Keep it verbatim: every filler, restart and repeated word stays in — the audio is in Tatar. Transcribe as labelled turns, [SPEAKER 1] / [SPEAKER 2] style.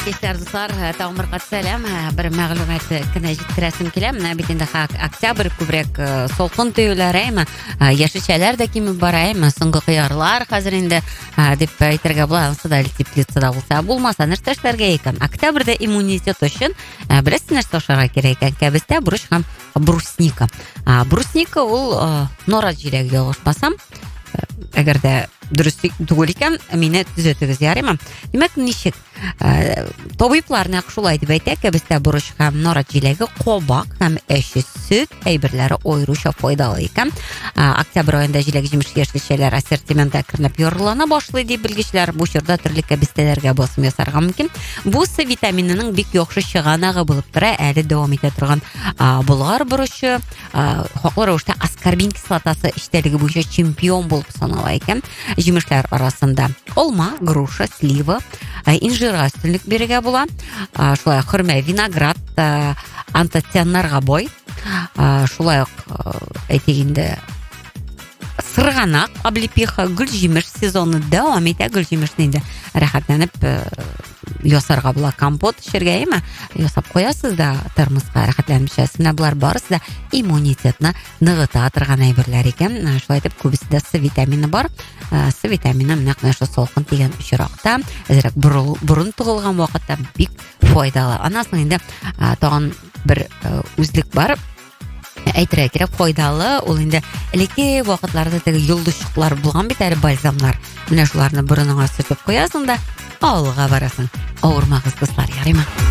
[SPEAKER 1] кечләр, дуслар, тагын бер кат сәлам. Бер мәгълүмат кенә җиткерәсем килә. Менә бит инде октябрь күбрәк солкын төюләр, әйме, яшелчәләр дә кимеп бара, әйме, соңгы кыярлар хәзер инде дип әйтергә була, суда теплица булса, булмаса нәрсә эшләргә икән? Октябрьдә иммунитет өчен беләсез нәрсә ашарга кирәк икән? Кәбестә бурыч һәм брусника. Брусника ул нора җиләге ялгышмасам, әгәр дә дөрес түгел икән, мине төзәтегез, ярыймы? Димәк, ничек? Табибларны шулай дип әйтә, кәбестә бурыч һәм нора җиләге, кабак һәм әче сөт әйберләре аеруча файдалы икән. Октябрь аенда җиләк җимеш яшелчәләр ассортиментка кирләп ярылана башлый дип белгечләр. Бу чорда төрле кәбестәләргә басым ясарга мөмкин. Бу С витаминының бик яхшы чыганагы булып тора, әле дәвам итә торган болгар бурычы, хаклы рәвештә аскорбин кислотасы эчтәлеге буенча чемпион булып санала икән. Җимешләр арасында алма, груша, слива, инжирга өстенлек бирергә була. Шулай хөрмә, виноград, антоцианнарга бай. Шулай ук әйтик инде сырганак, облепиха, гүлҗимеш сезоны дәвам итә. Гүлҗимешне инде рәхәтләнеп ясарга була, компот эчәргә, әйме, ясап куясыз да термоска, рәхәтләнеп эчәсез. Менә булар барысы да иммунитетны ныгыта торган әйберләр икән. Шулай итеп, күбесендә С витамины бар. С витамины менә шу солкын тигән очракта, әзрәк бурын тугылган вакытта бик файдалы. Анасын инде тагын бер үзлек бар. Әйтергә кирәк, файдалы. Ул инде элекке вакытларда теге йолдызчыклар булган бит, әле бальзамнар. Менә шуларны борыныңа сөртеп куясың да авылга барасың. Авырмагыз, дуслар, ярыймы?